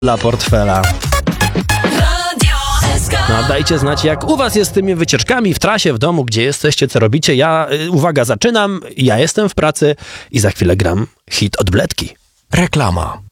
dla portfela. No, dajcie znać, jak u was jest z tymi wycieczkami w trasie, w domu, gdzie jesteście, co robicie. Uwaga, zaczynam, ja jestem w pracy i za chwilę gram hit od Bledki. Reklama.